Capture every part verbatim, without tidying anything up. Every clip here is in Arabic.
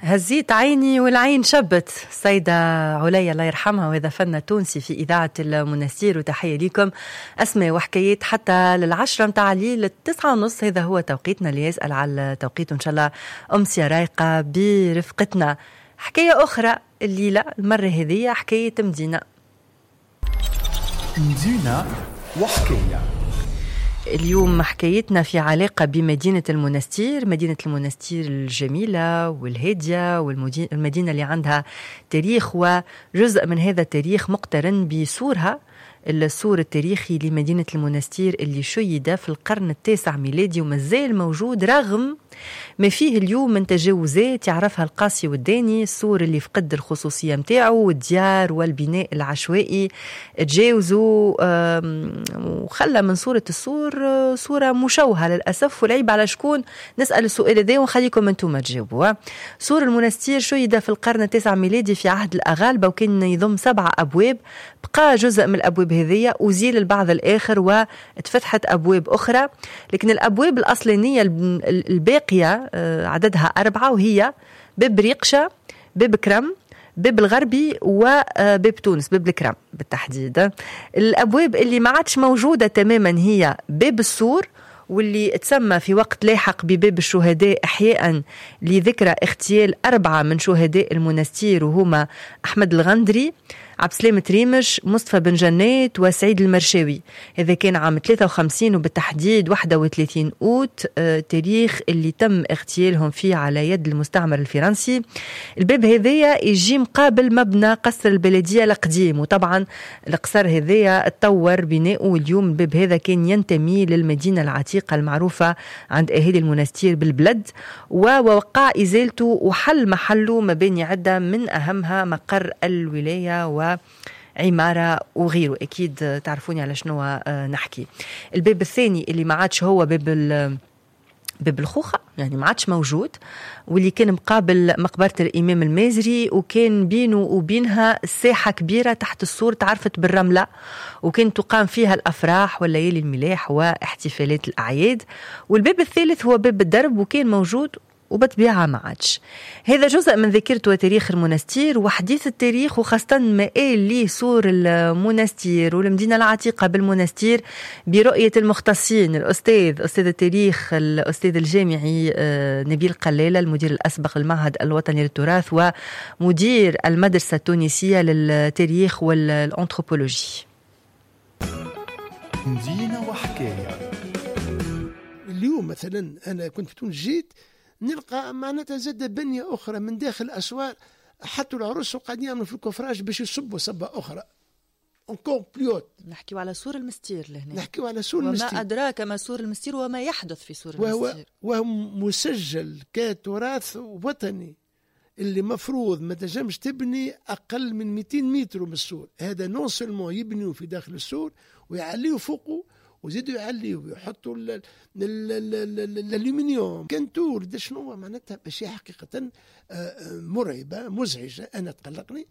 هزيت عيني والعين شبت. السيدة عليا الله يرحمها، وهذا فن تونسي في إذاعة المنستير، وتحية لكم. أسماء وحكايات حتى للعشرة متاع الليل التسعة ونص، هذا هو توقيتنا اللي يسأل على توقيته إن شاء الله أمسية رايقة برفقتنا. حكاية أخرى الليلة المرة هذه حكاية مدينة مدينة وحكاية. اليوم حكايتنا في علاقة بمدينة المنستير، مدينة المنستير الجميلة والهادية، والمدينة اللي عندها تاريخ، وجزء من هذا التاريخ مقترن بسورها، السور التاريخي لمدينة المنستير اللي شيد في القرن التاسع ميلادي ومازال موجود رغم ما فيه اليوم من تجاوزات يعرفها القاسي والداني. السور اللي فقد الخصوصية متاعه والديار والبناء العشوائي تجاوزوا وخلى من صورة السور صورة مشوهة للأسف. والعيب على شكون؟ نسأل السؤال هذا ونخليكم انتم تجاوبوا. سور المنستير شيد في القرن التاسع ميلادي في عهد الأغالبة، وكان يضم سبعة أبواب. بقى جزء من الأبواب هذه وزيل البعض الآخر واتفتحت أبواب أخرى، لكن الأبواب الأصلينية الباقية عددها أربعة، وهي باب ريقشة، باب كرم، باب الغربي، وباب تونس، باب الكرم بالتحديد. الأبواب اللي ما عادش موجودة تماما هي باب السور، واللي تسمى في وقت لاحق بباب الشهداء إحياء لذكرى اغتيال أربعة من شهداء المنستير، وهما أحمد الغندري، عبد السلام تريمش، مصطفى بن جنات، وسعيد المرشاوي. هذا كان عام ثلاثة وخمسين، وبالتحديد واحد وثلاثين أوت آه تاريخ اللي تم اغتيالهم فيه على يد المستعمر الفرنسي. الباب هذايا يجي مقابل مبنى قصر البلدية القديم، وطبعا القصر هذايا اتطور بناؤه، واليوم الباب هذا كان ينتمي للمدينة العتيقة المعروفة عند أهالي المنستير بالبلد، ووقع إزالته وحل محله مباني عدة، من أهمها مقر الولاية و عمارة وغيره. أكيد تعرفوني على شنو نحكي. الباب الثاني اللي ما عادش هو باب باب الخوخة، يعني ما عادش موجود، واللي كان مقابل مقبرة الإمام المازري، وكان بينه وبينها ساحة كبيرة تحت السور تعرفت بالرملة، وكان تقام فيها الأفراح والليالي الملاح واحتفالات الأعياد. والباب الثالث هو باب الدرب، وكان موجود وبطبيعة ما عادش. هذا جزء من ذاكرة وتاريخ المنستير وحديث التاريخ، وخاصة مآل لي سور المنستير والمدينة العتيقة بالمنستير برؤية المختصين، الأستاذ أستاذ التاريخ الأستاذ الجامعي نبيل قلالة، المدير الأسبق للمعهد الوطني للتراث ومدير المدرسة التونسية للتاريخ والأنثروبولوجي. مدينة وحكاية. اليوم مثلا أنا كنت في تونس، جيت نلقى معناتها زاد بنية أخرى من داخل الأسوار، حتى العروس وقاعدين يعملوا في الكفراج باش يصبوا صبة أخرى انكور بليوت. نحكيو على سور المستير لهنا، نحكيو على سور وما المستير، وما أدراك ما سور المستير وما يحدث في سور وهو المستير، وهو مسجل كتراث وطني اللي مفروض ما تنجمش تبني أقل من مئتين متر من السور. هذا نون سولمون يبنيوا في داخل السور ويعليوا فوقه وزيدوا يعليوا ويحطوا الالومنيوم كنتور. ده شنو معناتها أشياء حقيقة مرعبة مزعجة، أنا تقلقني.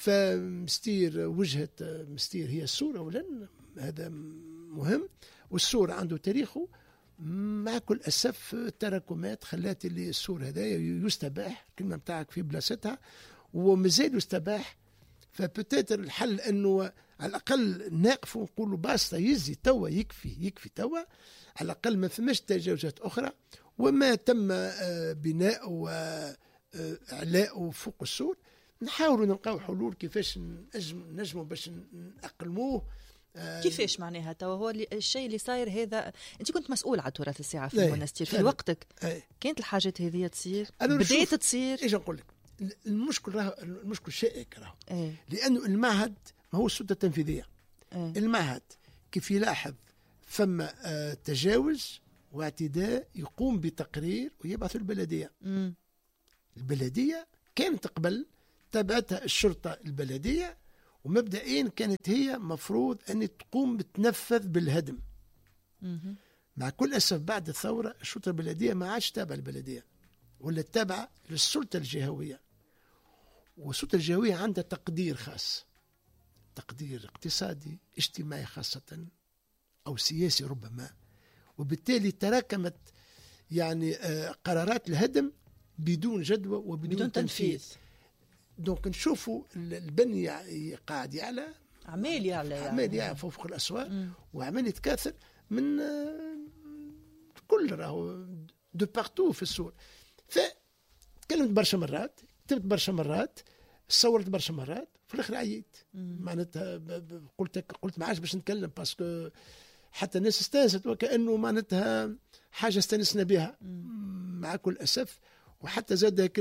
فمستير وجهة مستير هي السورة، أولا هذا مهم، والسور عنده تاريخه. مع كل أسف التراكمات خلات اللي السور هذا يستباح، كلمة متاعك في بلاستها ومازال يستباح. فبتاتر الحل أنه على الأقل ناقف ونقولوا باستا يزي توا، يكفي يكفي توا، على الأقل ما فماش تجاوزات أخرى. وما تم بناء وإعلاء فوق السور نحاولوا نلقاو حلول كيفاش نجموا باش نأقلموه. كيفاش معناها توا هو الشيء اللي صاير هذا؟ انت كنت مسؤول على تراث الساعة في المنستير في وقتك، كانت الحاجات هذه تصير بديت تصير. ايش نقول لك؟ المشكل راه المشكل شائك راه ايه؟ لانه المعهد ما هو السلطه التنفيذيه. ايه؟ المعهد كيف يلاحظ فما آه تجاوز واعتداء يقوم بتقرير ويبعث البلديه. مم. البلديه كانت قبل تبعتها الشرطه البلديه، ومبدئيا كانت هي مفروض ان تقوم بتنفذ بالهدم. مم. مع كل اسف بعد الثوره الشرطه البلديه ما عادش تابعه البلديه، ولا تابعه للسلطه الجهويه. والسلطة الجهوية عندها تقدير خاص، تقدير اقتصادي اجتماعي خاصة أو سياسي ربما، وبالتالي تراكمت يعني قرارات الهدم بدون جدوى وبدون بدون تنفيذ. تنفيذ. دونك نشوفوا البني قاعد يعلى، عمال يعلى يعني. عمال يعلى فوق الاسواق وعمال يتكاثر من كل راهو دو بارتو في السور. فتكلمت برشا مرات، كتبت برشا مرات، صورت برشا مرات، في الاخر عييت معناتها قلت قلت ما عادش باش نتكلم باسكو حتى الناس استانست وكانه معناتها حاجه استانسنا بها مع كل اسف. وحتى زاد هيك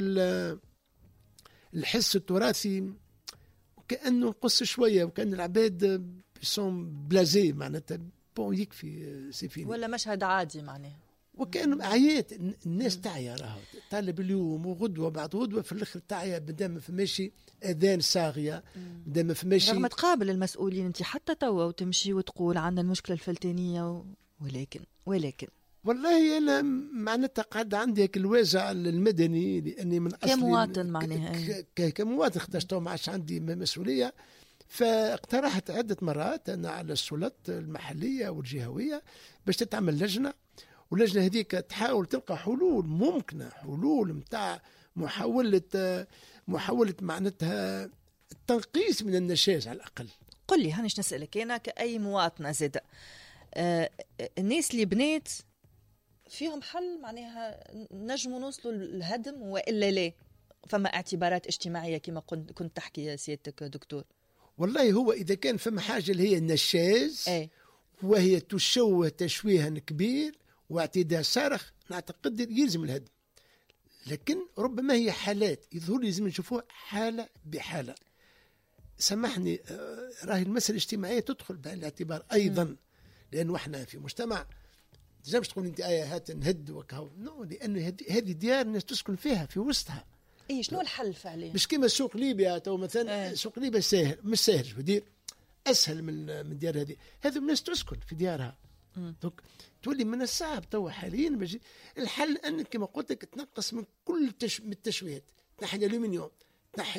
الحس التراثي وكانه نقص شويه، وكان العباد بيسون بلازي معناتها بون يكفي سيفين ولا مشهد عادي معناها. وكانه عيات الناس تعيا راهو طالب اليوم وغدوه بعد غدوه في الاخر تعيا بدل ما فماشي اذان صاغيه، بدل ما فماشي رغم تقابل المسؤولين انت حتى توا وتمشي وتقول عندنا المشكله الفلتانيه و... ولكن ولكن والله انا معناتها قاعد عندي هيك الوازع المدني لاني من اصلي كمواطن معناها ك... كمواطن خاطرش ما عادش عندي مسؤوليه. فاقترحت عده مرات انا على السلطات المحليه والجهويه باش تتعمل لجنه، واللجنه هذيك تحاول تلقى حلول ممكنه، حلول نتاع محاوله محاوله معناتها التنقيص من النشاز على الاقل. قل لي هانيش نسالك انا كاي مواطنه زاده، آه الناس اللي بنات فيهم حل معناها نجموا نوصلوا الهدم والا لا؟ فما اعتبارات اجتماعيه كما كنت كنت تحكي يا سيادتك دكتور. والله هو اذا كان فما حاجه اللي هي النشاز أي. وهي تشوه تشويها كبير واعتداء صارخ نعتقد يلزم الهدم، لكن ربما هي حالات يظهر لازم نشوفوها حاله بحاله. سامحني راهي المسألة الاجتماعية تدخل بعين الاعتبار أيضا م. لأنه احنا في مجتمع تجمش تقول أنت آية هات نهد وكهو نو، لأنه هذه ديار الناس تسكن فيها في وسطها. إيه شنو الحل فعليا؟ مش كما سوق ليبيا تو مثلا. اه. سوق ليبيا سهل مش سهل شو دير أسهل من من ديار هذه، هذه الناس تسكن في ديارها. دونك تولي من الصعب تو حاليا الحل أنك كما قلت لك تنقص من كل تش... من التشويهات، تنحي الألومنيوم، تنحي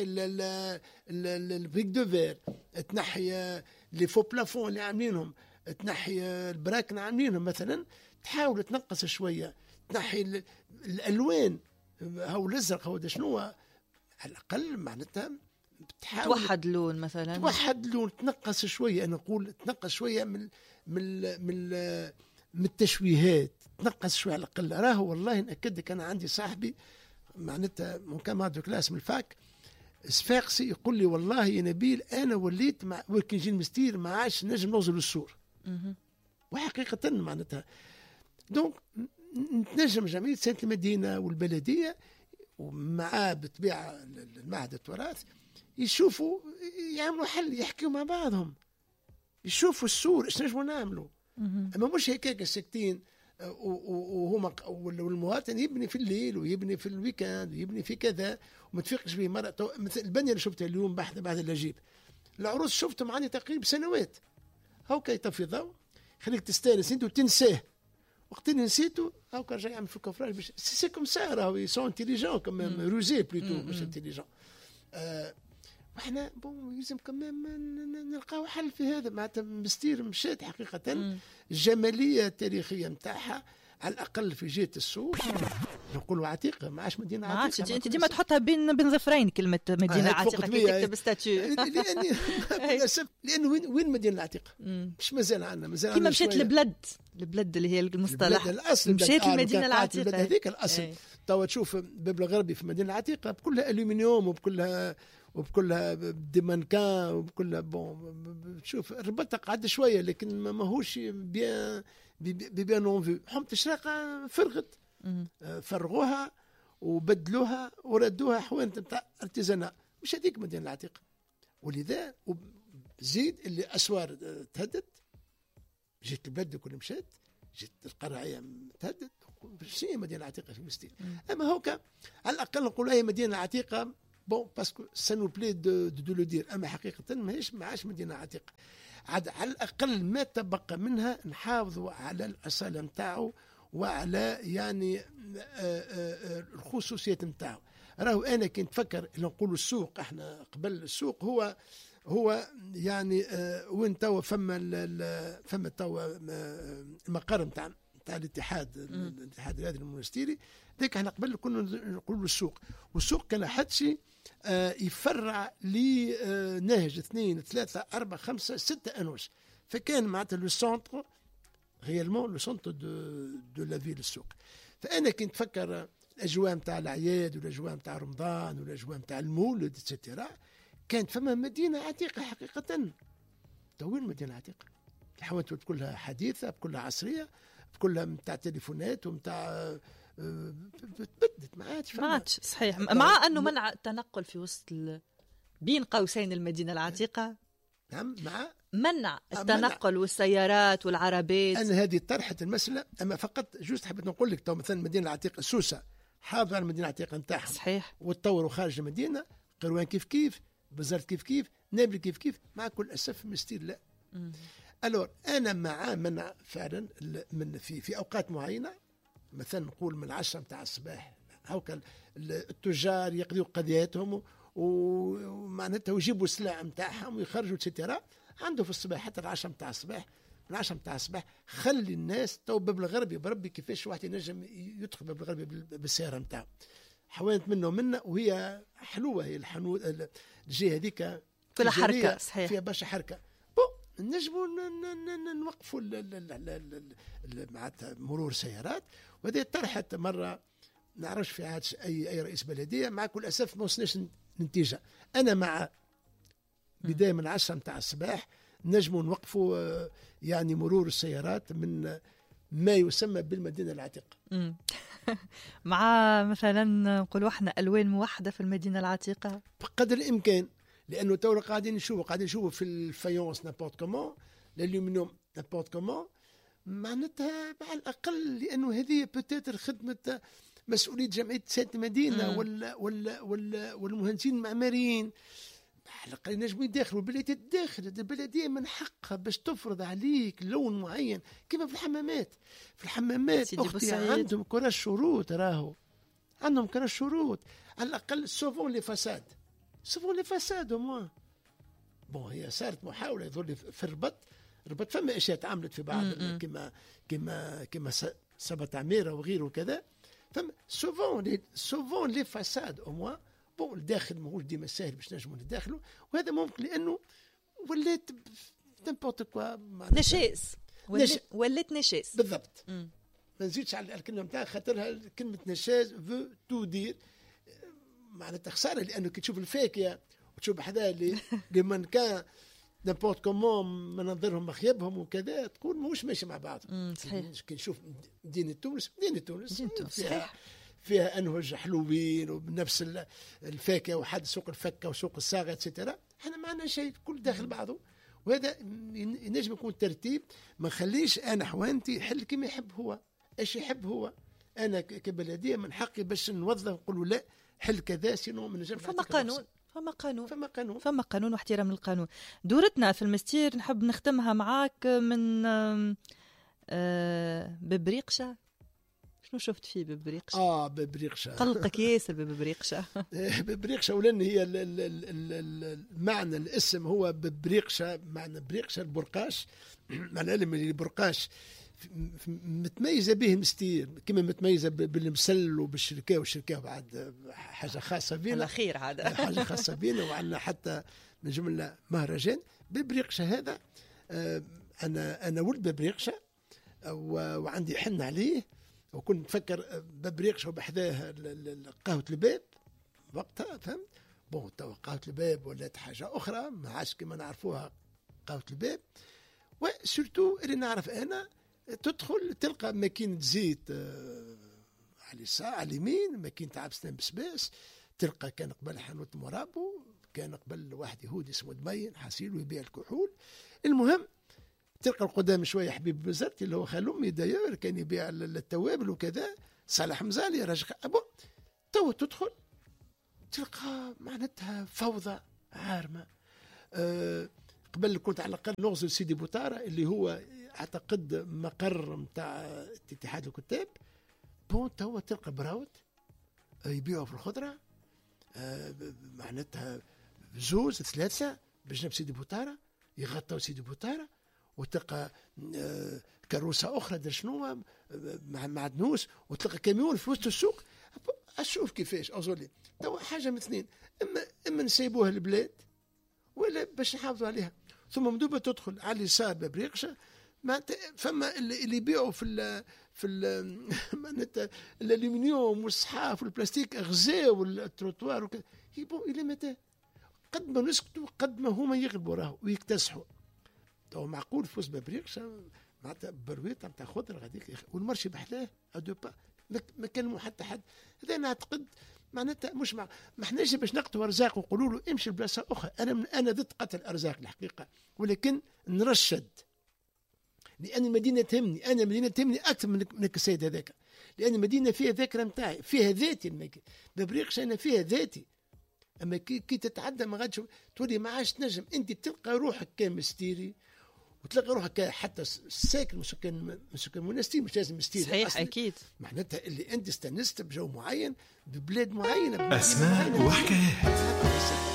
البريك دو فير، تنحي لي فو بلافون اللي عاملينهم، تنحي البراكن عاملينهم مثلا، تحاول تنقص شويه، تنحي الالوان هاو الازرق هو شنو على الاقل معناتها تحاول توحد لون مثلا، توحد لون، تنقص شويه. انا نقول تنقص شويه من من من من التشويهات، تنقص شويه على الاقل. راهو والله ناكد لك انا عندي صاحبي معناتها كان مع دو كلاس من الفاك صفاقسي يقول لي والله يا نبيل انا وليت مع وكي نجي المستير ما عادش نجم نوصل للسور. وحقيقه معناتها دونك نتنجم جمعيه سانت المدينه والبلديه ومع بالطبيعه المعهد التراث يشوفوا يعملوا حل، يحكيوا مع بعضهم، يشوفوا السور ايش نجموا نعملوا. اما مش هيك ساكتين وهما والمواطن يبني في الليل ويبني في الويكاند ويبني في كذا وما تفيقش به مرة. مثل البنية اللي شفتها اليوم بعد بعد اللاجيب، العروس شفتهم عندي تقريبا سنوات هاو كي يطفي ضوء خليك تستانس انت وتنساه، وقت اللي نسيته هاو كان جاي يعمل في كفراج باش سي كوم سا راهو سون انتيليجون كمان روزي بلوتو مش انتيليجون. آه واحنا بون يلزم كمان نلقاو حل في هذا. معناتها مستير مشات حقيقة مم. الجمالية التاريخية نتاعها على الأقل في جهة السوق نقولوا عتيقة، ما عادش مدينة عتيقة. ما أنت ديما تحطها بين بين ظفرين كلمة مدينة عتيقة كي تكتب ستاتيو. لأني للأسف لأنه وين وين مدينة العتيقة؟ مش مازال عندنا مازال كيما مشيت البلد البلد اللي هي المصطلح الأصل مشيت المدينة العتيقة هذيك الأصل. توا تشوف باب الغربي في المدينة العتيقة بكلها ألومنيوم وبكلها وبكلها ديمانكان وبكلها بون تشوف ربطها قعد شويه لكن ماهوش بيان بيان اون فيو. حمت الشراقه فرغت فرغوها وبدلوها وردوها حوانت نتاع ارتيزانا، مش هذيك مدينه العتيقه. ولذا زيد اللي اسوار تهدد، جيت البلد كل مشات، جيت القرعيه تهدد، شنو مدينه العتيقه في مستير. اما هوكا على الاقل نقولوا هي مدينه عتيقه بون باسكو سانو بلي دو دو لو دير. اما حقيقه ماهيش ما عادش مدينه عتيقه، عاد على الاقل ما تبقى منها نحافظوا على الاصاله نتاعو وعلى يعني الخصوصيات نتاعو. راهو انا كنت نفكر نقولوا السوق، احنا قبل السوق هو هو يعني وين توا فما فما توا المقر نتاع تاع الاتحاد الاتحاد الرياضي المونستيري، ذاك احنا قبل كنا نقولوا السوق، والسوق كان حد شيء آه يفرع لنهج اثنين ثلاثة أربعة خمسة ستة أنواش، فكان معناتها لو سونتر ريالمون لو سونتر دو دو لا فيل السوق. فأنا كنت نتفكر الأجواء نتاع الأعياد والأجواء نتاع رمضان والأجواء نتاع المولد اتسيتيرا، كانت فما مدينة عتيقة حقيقة. توين مدينة عتيقة، الحوانت كلها حديثة بكلها عصرية بكلها نتاع تليفونات ونتاع تبدت ما عادش ما عادش صحيح، مع أنه منع التنقل في وسط ال... بين قوسين المدينة العتيقة. نعم مع منع التنقل منع. والسيارات والعربات. أنا هذه طرحت المسألة، أما فقط جوست حبيت نقول لك تو مثلا المدينة العتيقة سوسة حافظ على المدينة العتيقة نتاعها صحيح، وتطوروا خارج المدينة، قروان كيف كيف، بزرت كيف كيف، نابل كيف كيف، مع كل أسف مستير لا. ألور أنا مع منع فعلا من في في أوقات معينة، مثلا نقول من عشرة متاع الصباح هاكا التجار يقضيوا قضياتهم ومعناتها ويجيبوا السلع نتاعهم ويخرجوا تيتيرا، عنده في الصباح حتى العشرة متاع الصباح، من عشرة متاع الصباح خلي الناس تو باب الغربي بربي كيفاش واحد ينجم يدخل باب الغربي بالسيارة نتاعو، حوانت منه ومنه، وهي حلوة هي الحنود الجهة هذيك كلها حركة صحيح، فيها برشا حركة. بو نجموا نوقفوا معناتها مرور سيارات، وهذه طرحت مرة نعرفش في عادش أي أي رئيس بلدية، مع كل أسف ما وصلناش نتيجة. أنا مع بداية من عشرة متاع الصباح نجموا نوقفوا يعني مرور السيارات من ما يسمى بالمدينة العتيقة. مع مثلا نقولوا احنا ألوان موحدة في المدينة العتيقة بقدر الإمكان، لأنه تو قاعدين نشوفوا قاعدين نشوفوا في الفايونس نابورت كومون، الألومنيوم نابورت كومون، معناتها على الأقل لأنه هذه بتاتر خدمة مسؤولية جمعية سيادة المدينة ولا ولا ولا والمهندسين المعماريين، على الأقل ينجموا يدخلوا البلدية تدخل، البلدية من حقها باش تفرض عليك لون معين كما في الحمامات. في الحمامات أختي عندهم كرة شروط، راهو عندهم كرة شروط على الأقل سوفون لي فساد سوفون لي فساد وما بون. هي صارت محاولة يظل في الربط ربط فما أشياء تعاملت في بعض كما كما كما سبت عميرة وغيره وكذا، فما سوفون لي سوفون لي فساد وما بون. الداخل ماهوش ديما ساهل باش نجموا نداخلوا، وهذا ممكن لأنه ولات نيمبورت كوا نشاز، ولات ولات نشاز بالضبط. ما نزيدش على الكلمة نتاع خاطرها كلمة نشاز فو تو دير معناتها خسارة، لأنه كي تشوف الفاكهة وتشوف حدا اللي لمن كان نيمبورت كومون منظرهم مخيبهم وكذا تقول ماهوش ماشي مع بعض. صحيح. كي نشوف مدينة تونس مدينة تونس فيها فيها أنهج حلوين وبنفس الفاكهة وحد سوق الفكة وسوق الصاغة اتسيتيرا، احنا ما عندنا شيء كل داخل بعضه، وهذا ينجم يكون ترتيب. ما نخليش انا حوانتي حل كما يحب هو، ايش يحب هو، انا كبلديه من حقي باش نوظف نقول له لا حل كذا سينو من نجم. فما قانون فما قانون فما قانون فما قانون واحترام القانون. دورتنا في المستير نحب نختمها معاك من آه ببريقشة. شنو شفت فيه ببريقشة؟ اه ببريقشة قلقك ياسر ببريقشة. ببريقشة ولان هي ال ال ال المعنى الاسم هو ببريقشة، معنى بريقشة البرقاش، معنى العلم اللي برقاش متميزة به المستير كما متميزة بالمسل وبالشركة، والشركة بعد حاجة خاصة بينا الأخير هذا حاجة خاصة بينا، وعندنا حتى من جملة مهرجان ببريقشة هذا. آه أنا أنا ولد ببريقشة وعندي حن عليه، وكنت نفكر ببريقشة وبحذاه قهوة الباب وقتها، فهمت؟ بون توا قهوة الباب ولات حاجة أخرى ما عادش كما نعرفوها قهوة الباب. وسورتو اللي نعرف أنا تدخل تلقى ماكينة زيت على اليسار على اليمين، ماكينة تاع بسنان بسباس، تلقى كان قبل حانوت مرابو، كان قبل واحد يهودي اسمه دمين حاسيل ويبيع الكحول. المهم تلقى القدام شويه حبيب بزرتي اللي هو خال امي دايور كان يبيع التوابل وكذا، صالح مزالي راجل ابو. تو تدخل تلقى معناتها فوضى عارمه. أه قبل كنت على الاقل نغزل سيدي بوتارة اللي هو اعتقد مقر نتاع اتحاد الكتاب. بون تو تلقى براود يبيعوا في الخضره، أه معناتها زوز ثلاثه بجنب سيدي بوتارة، يغطوا سيدي بوتارة وتلقى آه كروسه اخرى در شنو مع معدنوس، وتلقى كاميون في وسط السوق. اشوف كيفاش اظن تو حاجه من اثنين، اما اما نسيبوها البلاد ولا باش نحافظوا عليها. ثم مدوبه تدخل على اليسار ببريقشه، فما اللي يبيعوا في ال في ال معناتها الالومنيوم والصحاف والبلاستيك غزاو التروتوار وكذا، يبون الى متى؟ قد ما نسكتوا قد ما هما يغلبوا راهو ويكتسحوا. تو معقول فوز ببريقشه معناتها برويطه نتاع خضره غاديك والمرشي بحلاه ادو با ما كلموا حتى حد. هذا نعتقد معناتها مش مع ما احناش باش نقطوا ارزاق ونقولوا له امشي لبلاصه اخرى. انا من انا ضد قتل ارزاق الحقيقه، ولكن نرشد، لان المدينه تهمني. انا المدينه تهمني اكثر من السيد هذاك، لان المدينه فيها ذاكره نتاعي، فيها ذاتي. ببريقش انا فيها ذاتي. اما كي, كي تتعدى ما غادش تولي ما عادش تنجم انت تلقى روحك كمستيري، وتلقى روحك حتى ساكن مسكن مسكن منستير، مش لازم مستيري صحيح أصلاً. اكيد معناتها اللي انت استنست بجو معين ببلاد معينه اسماء وحكايات.